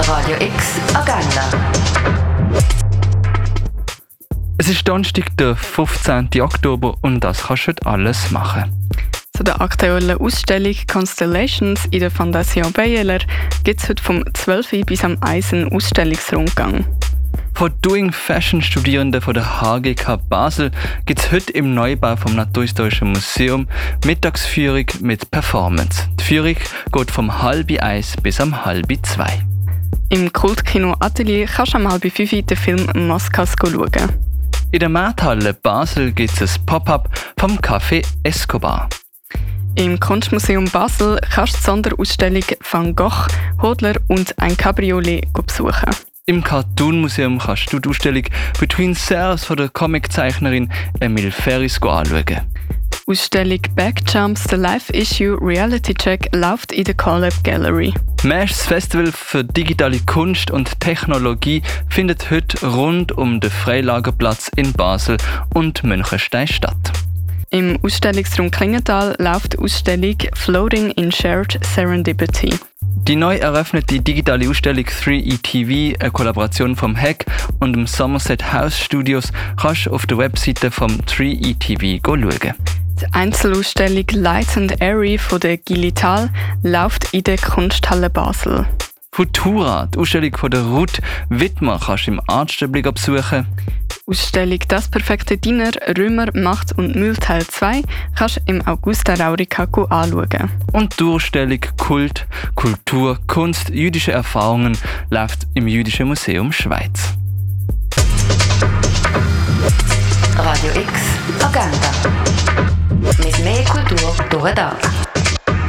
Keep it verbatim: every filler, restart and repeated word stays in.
Radio X Agenda. Es ist Donnerstag, der fünfzehnten Oktober und das kannst du heute alles machen. Zu der aktuellen Ausstellung Constellations in der Fondation Baylor gibt es heute vom zwölf Uhr bis am eins einen Ausstellungsrundgang. Von Doing Fashion Studierenden von der H G K Basel gibt es heute im Neubau vom Naturhistorischen Museum Mittagsführung mit Performance. Die Führung geht vom halb eins bis am halb zwei. Im Kultkino Atelier kannst du am halb fünf den Film Maskas schauen. In der Markthalle Basel gibt es ein Pop-up vom Café Escobar. Im Kunstmuseum Basel kannst du die Sonderausstellung Van Gogh, Hodler und ein Cabriolet besuchen. Im Cartoon Museum kannst du die Ausstellung Between Selves von der Comiczeichnerin Emile Ferris anschauen. Die Ausstellung Backjumps, the Live-Issue Reality Check läuft in der Collab Gallery. Das Festival für digitale Kunst und Technologie findet heute rund um den Freilagerplatz in Basel und Münchenstein statt. Im Ausstellungsraum Klingenthal läuft die Ausstellung Floating in Shared Serendipity. Die neu eröffnete digitale Ausstellung drei E T V, eine Kollaboration vom H E C und dem Somerset House Studios, kannst du auf der Webseite vom drei E T V schauen. Die Einzelausstellung Light and Airy von der Gilital läuft in der Kunsthalle Basel. Futura, die Ausstellung von der Ruth Wittmer, kannst du im Artstübli besuchen. Die Ausstellung Das perfekte Dinner, Römer, Macht und Müll Teil zwei kannst du im Augusta Raurica anschauen. Und die Ausstellung Kult, Kultur, Kunst, jüdische Erfahrungen läuft im Jüdischen Museum Schweiz. Radio X Agenda. Mit mehr Kultur durch den Tag.